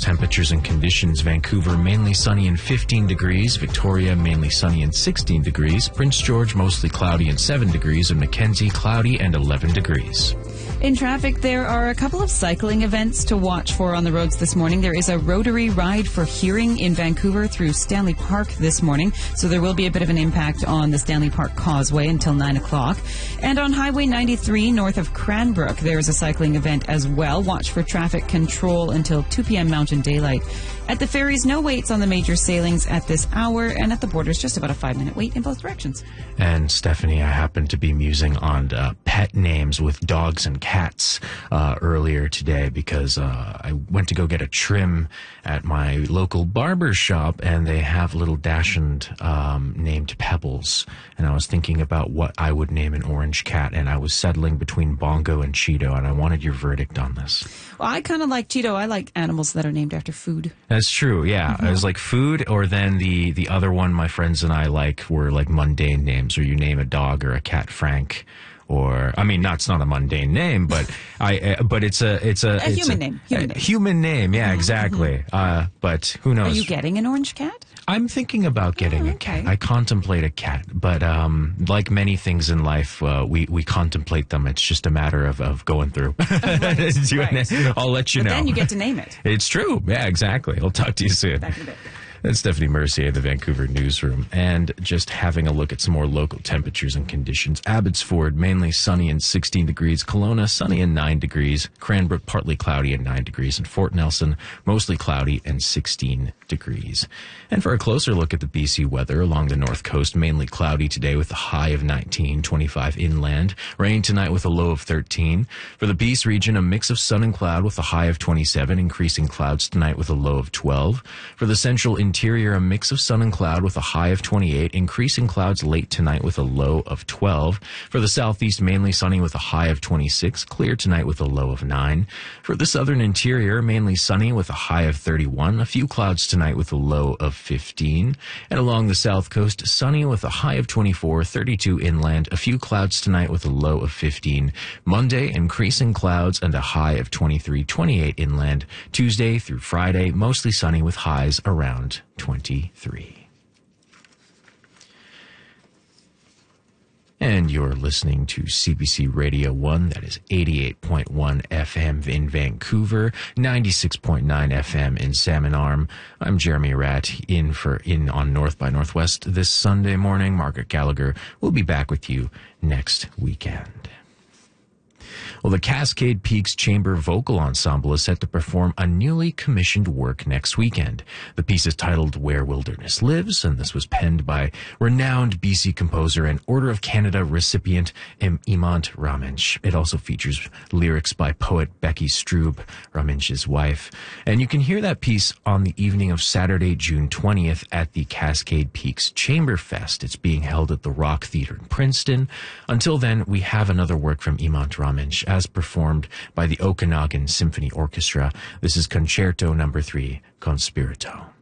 temperatures and conditions. Vancouver, mainly sunny and 15 degrees. Victoria, mainly sunny and 16 degrees. Prince George, mostly cloudy and 7 degrees. And Mackenzie, cloudy and 11 degrees. In traffic, there are a couple of cycling events to watch for on the roads this morning. There is a Rotary Ride for Hearing in Vancouver through Stanley Park this morning, so there will be a bit of an impact on the Stanley Park Causeway until 9 o'clock. And on Highway 93 north of Cranbrook, there is a cycling event as well. Watch for traffic control until 2 p.m. Mountain Daylight. At the ferries, no waits on the major sailings at this hour, and at the borders, just about a 5-minute wait in both directions. And Stephanie, I happened to be musing on pet names with dogs and cats earlier today because I went to go get a trim at my local barber shop, and they have little Dachshund named Pebbles. And I was thinking about what I would name an orange cat, and I was settling between Bongo and Cheeto, and I wanted your verdict on this. Well, I kind of like Cheeto. I like animals that are named after food. That's true, yeah. It was like food, or then the other one my friends and I were like mundane names, or you name a dog or a cat Frank. Or, I mean, it's not a mundane name, but it's a human name. Human name, yeah, exactly. But who knows? Are you getting an orange cat? I'm thinking about getting a cat. I contemplate a cat, but like many things in life, we contemplate them. It's just a matter of going through. Right. I'll let you know. Then you get to name it. It's true. Yeah, exactly. I'll talk to you soon. Back in a bit. That's Stephanie Mercier, the Vancouver newsroom. And just having a look at some more local temperatures and conditions. Abbotsford, mainly sunny and 16 degrees. Kelowna, sunny and 9 degrees. Cranbrook, partly cloudy and 9 degrees. And Fort Nelson, mostly cloudy and 16 degrees. And for a closer look at the BC weather along the north coast, mainly cloudy today with a high of 19, 25 inland. Rain tonight with a low of 13. For the Peace region, a mix of sun and cloud with a high of 27, increasing clouds tonight with a low of 12. For the central interior, a mix of sun and cloud with a high of 28, increasing clouds late tonight with a low of 12. For the southeast, mainly sunny with a high of 26, clear tonight with a low of 9. For the southern interior, mainly sunny with a high of 31, a few clouds tonight with a low of 15. And along the south coast, sunny with a high of 24, 32 inland, a few clouds tonight with a low of 15. Monday, increasing clouds and a high of 23, 28 inland. Tuesday through Friday, mostly sunny with highs around 23. And you're listening to CBC Radio 1, that is 88.1 FM in Vancouver, 96.9 FM in Salmon Arm. I'm Jeremy Ratt, in on North by Northwest this Sunday morning. Margaret Gallagher will be back with you next weekend. Well, the Cascade Peaks Chamber Vocal Ensemble is set to perform a newly commissioned work next weekend. The piece is titled Where Wilderness Lives, and this was penned by renowned BC composer and Order of Canada recipient Imant Raminch. It also features lyrics by poet Becky Stroob, Raminch's wife. And you can hear that piece on the evening of Saturday, June 20th at the Cascade Peaks Chamber Fest. It's being held at the Rock Theatre in Princeton. Until then, we have another work from Imant Raminch, as performed by the Okanagan Symphony Orchestra. This is Concerto No. 3, Con Spirito.